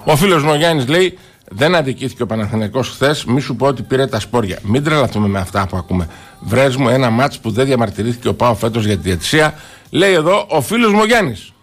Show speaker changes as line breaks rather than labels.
Ο φίλος μου ο Γιάννης λέει: δεν αδικήθηκε ο Παναθηναϊκός χθες, μη σου πω ότι πήρε τα σπόρια. Μην τρελαθούμε με αυτά που ακούμε. Βρες μου ένα μάτς που δεν διαμαρτυρήθηκε ο ΠΑΟ φέτος για τη διαιτησία, λέει εδώ ο φίλος μου ο Γιάννης.